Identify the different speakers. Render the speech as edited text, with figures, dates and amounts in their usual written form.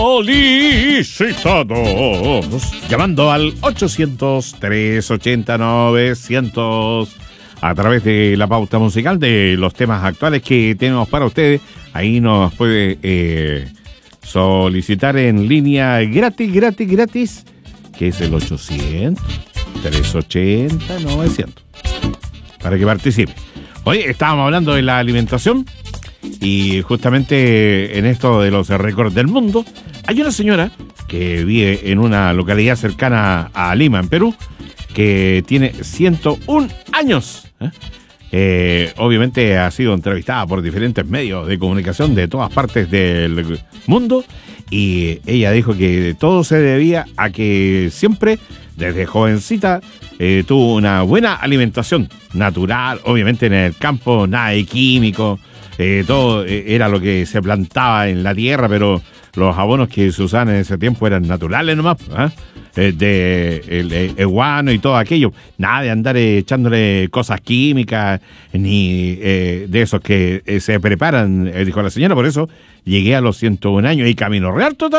Speaker 1: solicitados. Llamando al 800-380-900 a través de la pauta musical de los temas actuales que tenemos para ustedes. Ahí nos puede solicitar en línea gratis, que es el 800-380-900, para que participe. Hoy estábamos hablando de la alimentación y justamente en esto de los récords del mundo, hay una señora que vive en una localidad cercana a Lima, en Perú, que tiene 101 años. Obviamente ha sido entrevistada por diferentes medios de comunicación de todas partes del mundo y ella dijo que todo se debía a que siempre, desde jovencita, tuvo una buena alimentación natural, obviamente en el campo, nada de químicos, todo era lo que se plantaba en la tierra, pero los abonos que se usaban en ese tiempo eran naturales nomás, el guano y todo aquello, nada de andar echándole cosas químicas ni de esos que se preparan, dijo la señora. Por eso llegué a los 101 años y camino real total.